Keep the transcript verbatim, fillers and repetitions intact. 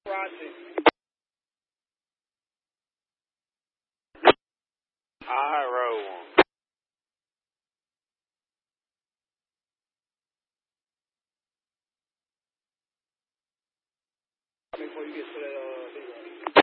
Roger. I roll one. Before you get to that, uh,